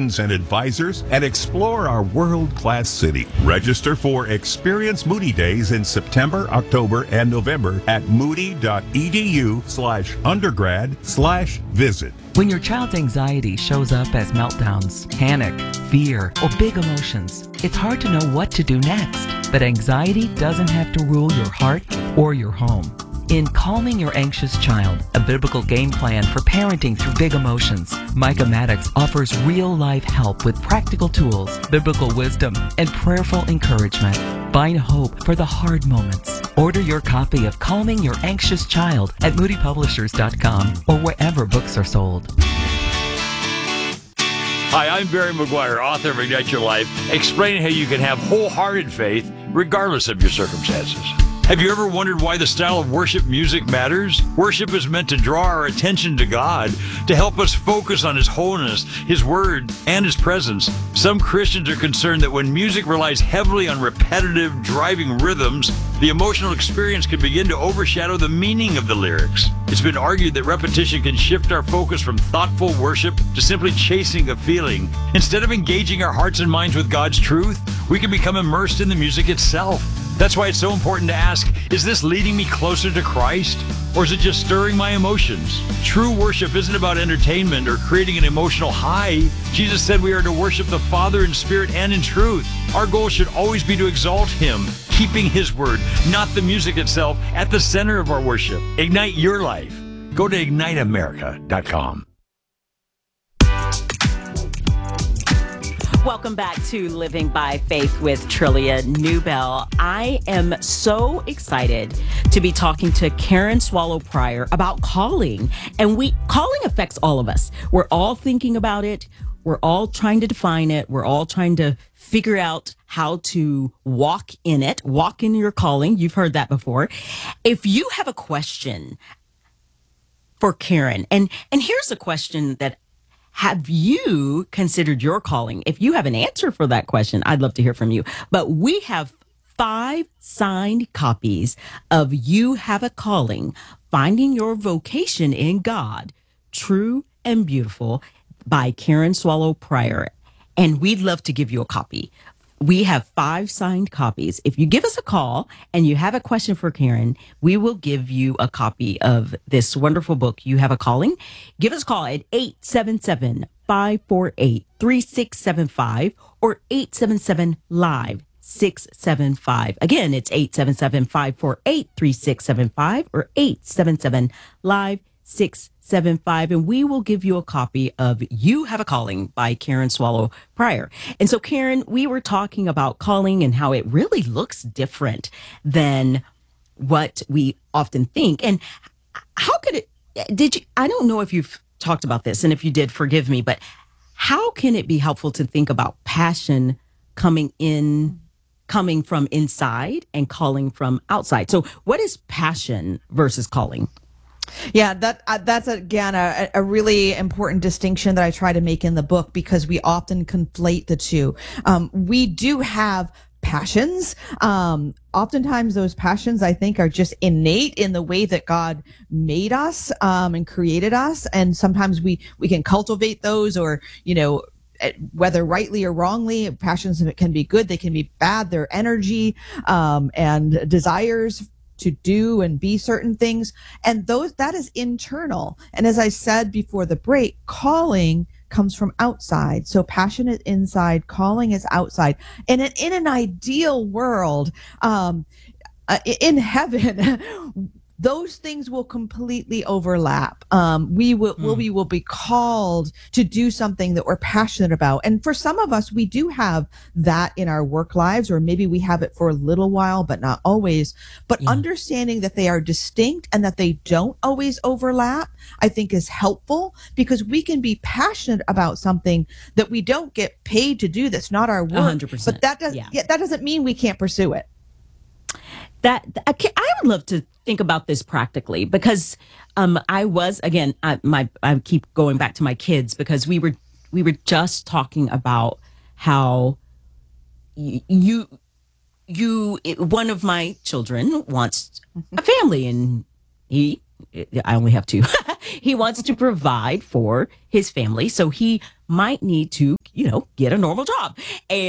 students and advisors, and explore our world-class city. Register for Experience Moody Days in September, October, and November at moody.edu/undergrad/visit. When your child's anxiety shows up as meltdowns, panic, fear, or big emotions, it's hard to know what to do next. But anxiety doesn't have to rule your heart or your home. In Calming Your Anxious Child, a biblical game plan for parenting through big emotions, Micah Maddox offers real-life help with practical tools, biblical wisdom, and prayerful encouragement. Find hope for the hard moments. Order your copy of Calming Your Anxious Child at moodypublishers.com or wherever books are sold. Hi, I'm Barry McGuire, author of Ignite Your Life, explaining how you can have wholehearted faith regardless of your circumstances. Have you ever wondered why the style of worship music matters? Worship is meant to draw our attention to God, to help us focus on His holiness, His Word, and His presence. Some Christians are concerned that when music relies heavily on repetitive, driving rhythms, the emotional experience can begin to overshadow the meaning of the lyrics. It's been argued that repetition can shift our focus from thoughtful worship to simply chasing a feeling. Instead of engaging our hearts and minds with God's truth, we can become immersed in the music itself. That's why it's so important to ask, is this leading me closer to Christ? Or is it just stirring my emotions? True worship isn't about entertainment or creating an emotional high. Jesus said we are to worship the Father in spirit and in truth. Our goal should always be to exalt Him, keeping His word, not the music itself, at the center of our worship. Ignite your life. Go to igniteamerica.com. Welcome back to Living by Faith with Trillia Newbell. I am so excited to be talking to Karen Swallow Prior about calling. And calling affects all of us. We're all thinking about it. We're all trying to define it. We're all trying to figure out how to walk in it, walk in your calling. You've heard that before. If you have a question for Karen, and here's a question that have you considered your calling? If you have an answer for that question, I'd love to hear from you. But we have 5 signed copies of You Have a Calling, Finding Your Vocation in God, True and Beautiful by Karen Swallow Prior. And we'd love to give you a copy. We have 5 signed copies. If you give us a call and you have a question for Karen, we will give you a copy of this wonderful book, You Have a Calling. Give us a call at 877-548-3675 or 877-LIVE-675. Again, it's 877-548-3675 or 877-LIVE-675. And we will give you a copy of You Have a Calling by Karen Swallow Prior. And so, Karen, we were talking about calling and how it really looks different than what we often think. And how could it, I don't know if you've talked about this, and if you did, forgive me, but how can it be helpful to think about passion coming from inside and calling from outside? So what is passion versus calling? Yeah, that's again a really important distinction that I try to make in the book, because we often conflate the two. We do have passions. Oftentimes those passions, I think, are just innate in the way that God made us and created us. And sometimes we can cultivate those, or, whether rightly or wrongly. Passions can be good, they can be bad. They're energy and desires to do and be certain things. And that is internal. And as I said before the break, calling comes from outside. So passion is inside, calling is outside. And in an ideal world, in heaven, those things will completely overlap. We will be called to do something that we're passionate about. And for some of us, we do have that in our work lives, or maybe we have it for a little while, but not always. But understanding that they are distinct and that they don't always overlap, I think is helpful, because we can be passionate about something that we don't get paid to do. That's not our work. 100%. But that doesn't mean we can't pursue it. I would love to think about this practically, because I keep going back to my kids, because we were just talking about how one of my children wants a family, and I only have 2. He wants to provide for his family, so he might need to get a normal job.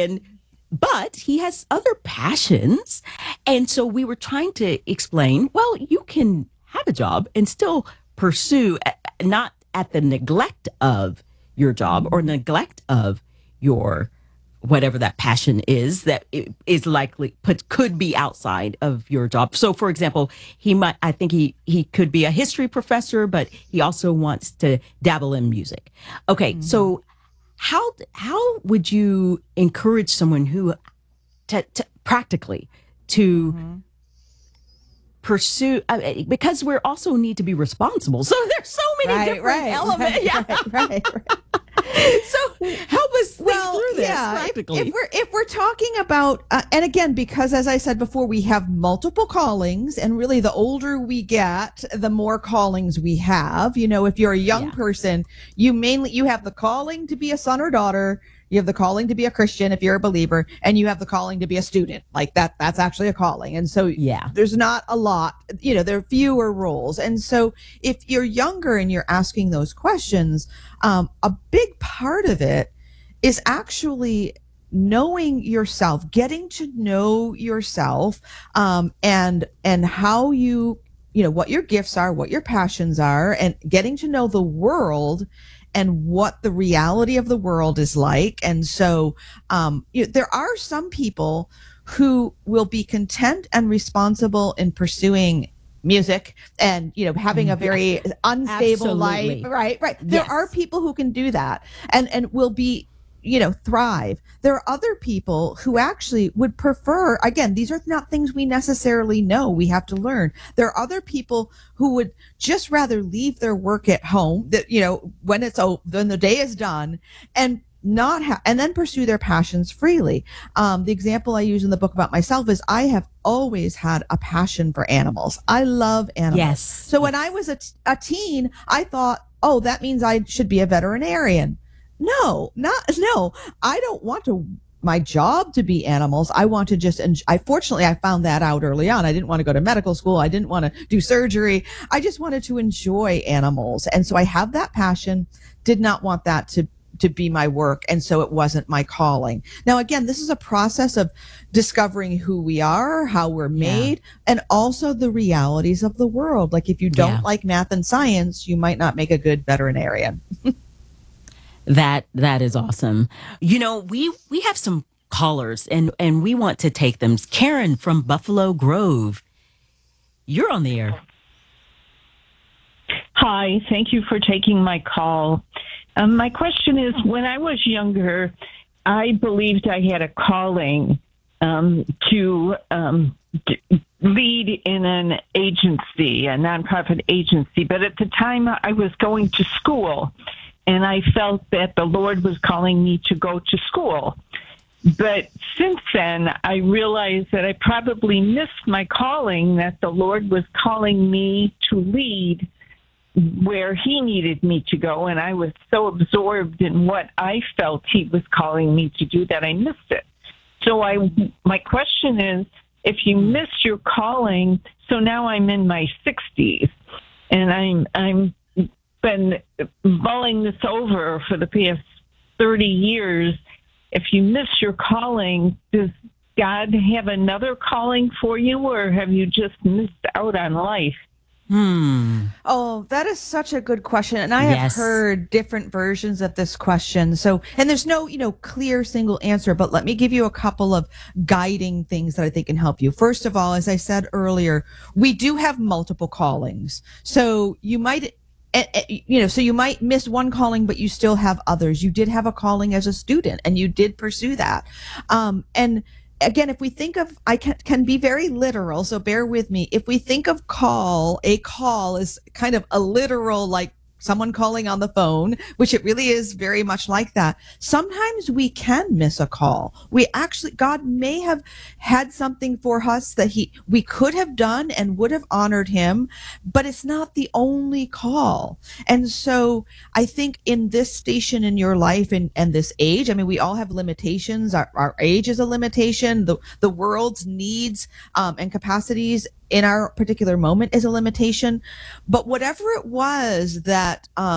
But he has other passions. And so we were trying to explain, well, you can have a job and still pursue, not at the neglect of your job or neglect of your whatever that passion is that is likely could be outside of your job. So for example, I think he could be a history professor, but he also wants to dabble in music. Okay. So how would you encourage someone who to practically to pursue, because we also need to be responsible. So there's so many different elements. Right. So help us think through this practically. If we're talking about, and again, because as I said before, we have multiple callings, and really the older we get, the more callings we have. If you're a young person, you have the calling to be a son or daughter. You have the calling to be a Christian if you're a believer, and you have the calling to be a student. Like that's actually a calling. And so there's not a lot, there are fewer roles. And so if you're younger and you're asking those questions, a big part of it is actually knowing yourself, getting to know yourself, and how what your gifts are, what your passions are, and getting to know the world and what the reality of the world is like. And so there are some people who will be content and responsible in pursuing music and having a very unstable life. Right. There are people who can do that and will be thrive. There are other people who actually would prefer, again, these are not things we necessarily know. We have to learn. There are other people who would just rather leave their work at home that, when the day is done and and then pursue their passions freely. The example I use in the book about myself is I have always had a passion for animals. I love animals. Yes. So when I was a teen, I thought, that means I should be a veterinarian. No. I don't want my job to be animals. I want to fortunately, I found that out early on. I didn't want to go to medical school. I didn't want to do surgery. I just wanted to enjoy animals. And so I have that passion, did not want that to be my work. And so it wasn't my calling. Now, again, this is a process of discovering who we are, how we're made, and also the realities of the world. Like if you don't like math and science, you might not make a good veterinarian. That is awesome. We have some callers and we want to take them. Karen from Buffalo Grove, you're on the air. Hi, thank you for taking my call. My question is, when I was younger, I believed I had a calling to lead in an agency, a nonprofit agency. But at the time, I was going to school. And I felt that the Lord was calling me to go to school. But since then, I realized that I probably missed my calling, that the Lord was calling me to lead where he needed me to go. And I was so absorbed in what I felt he was calling me to do that I missed it. So my question is, if you miss your calling, so now I'm in my 60s and I'm been mulling this over for the past 30 years. If you miss your calling, does God have another calling for you, or have you just missed out on life? Oh, that is such a good question. And I have heard different versions of this question. So, and there's no, clear single answer, but let me give you a couple of guiding things that I think can help you. First of all, as I said earlier, we do have multiple callings. So you might miss one calling, but you still have others. You did have a calling as a student and you did pursue that. And again, if we think of, I can be very literal, so bear with me. If we think of a call is kind of a literal, like someone calling on the phone, which it really is very much like that. Sometimes we can miss a call. God may have had something for us that we could have done and would have honored him, but it's not the only call. And so I think in this station in your life and this age, I mean, we all have limitations. Our age is a limitation. The world's needs, and capacities in our particular moment is a limitation. But whatever it was that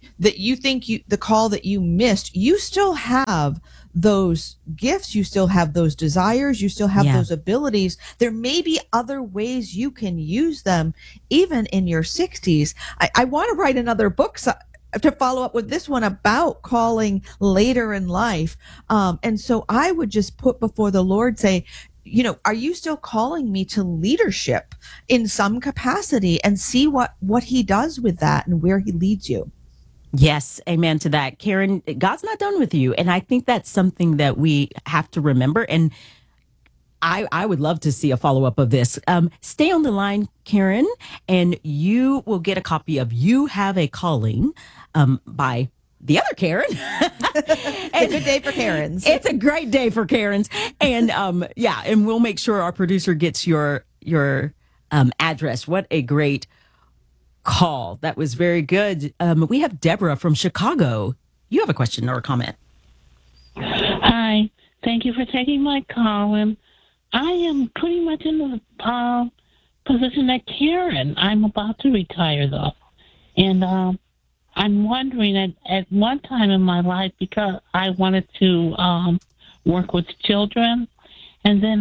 that you think the call that you missed, you still have those gifts, you still have those desires, you still have those abilities. There may be other ways you can use them even in your 60s. I want to write another book to follow up with this one about calling later in life. And so I would just put before the Lord, say, are you still calling me to leadership in some capacity, and see what he does with that and where he leads you. Yes, amen to that. Karen, God's not done with you. And I think that's something that we have to remember. And I would love to see a follow-up of this. Stay on the line, Karen, and you will get a copy of You Have a Calling by the other Karen. It's a good day for Karens. It's a great day for Karens. And and we'll make sure our producer gets your address. What a great call. That was very good. We have Deborah from Chicago. You have a question or a comment. Hi. Thank you for taking my call. And I am pretty much in the position that Karen. I'm about to retire, though. And I'm wondering, at one time in my life, because I wanted to work with children, and then,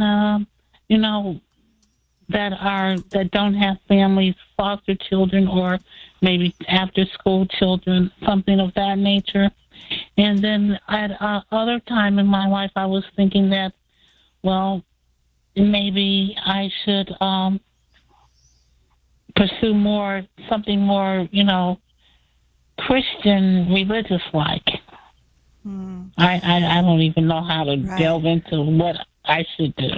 that don't have families, foster children, or maybe after school children, something of that nature. And then at other time in my life, I was thinking that, well, maybe I should pursue something more, Christian religious like. I don't even know how to delve into what I should do.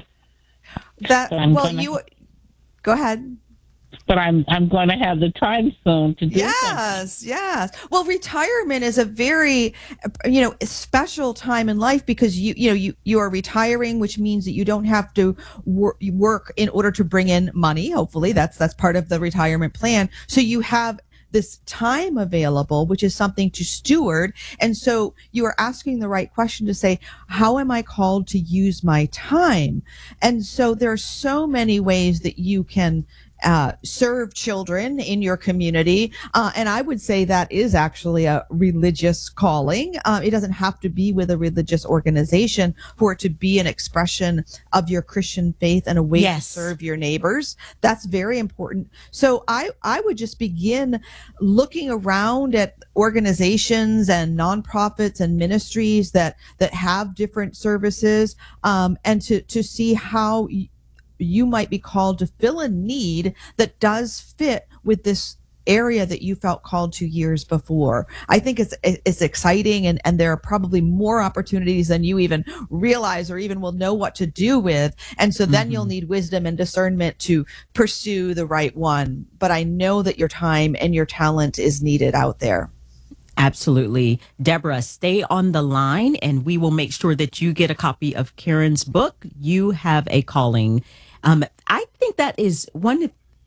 Go ahead. But I'm going to have the time soon to do something. Yes. Well, retirement is a very, special time in life, because you are retiring, which means that you don't have to work in order to bring in money. Hopefully, that's part of the retirement plan. So you have this time available, which is something to steward. And so you are asking the right question to say, how am I called to use my time? And so there are so many ways that you can serve children in your community. And I would say that is actually a religious calling. It doesn't have to be with a religious organization for it to be an expression of your Christian faith and a way to serve your neighbors. That's very important. So I would just begin looking around at organizations and nonprofits and ministries that have different services, and to see how you might be called to fill a need that does fit with this area that you felt called to years before. I think it's exciting, and there are probably more opportunities than you even realize or even will know what to do with. And so then you'll need wisdom and discernment to pursue the right one. But I know that your time and your talent is needed out there. Absolutely. Deborah, stay on the line, and we will make sure that you get a copy of Karen's book, You Have a Calling. I think that is one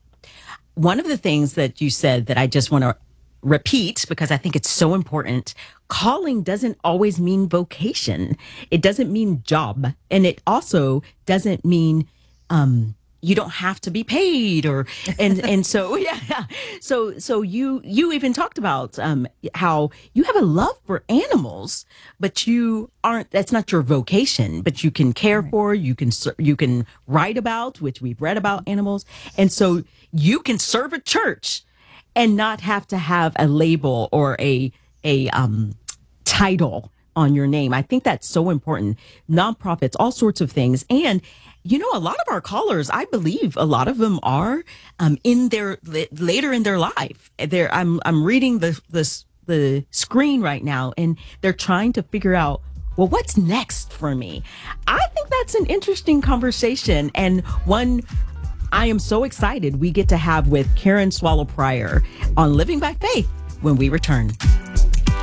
of the things that you said that I just want to repeat, because I think it's so important. Calling doesn't always mean vocation. It doesn't mean job. And it also doesn't mean you don't have to be paid, and so So you even talked about how you have a love for animals, but that's not your vocation, but you can care for, you can write about, which we've read about animals, and so you can serve a church and not have to have a label or a title on your name. I think that's so important. Nonprofits, all sorts of things. And a lot of our callers, I believe a lot of them are later in their life. I'm reading the screen right now, and they're trying to figure out, well, what's next for me? I think that's an interesting conversation, and one I am so excited we get to have with Karen Swallow Prior on Living by Faith when we return.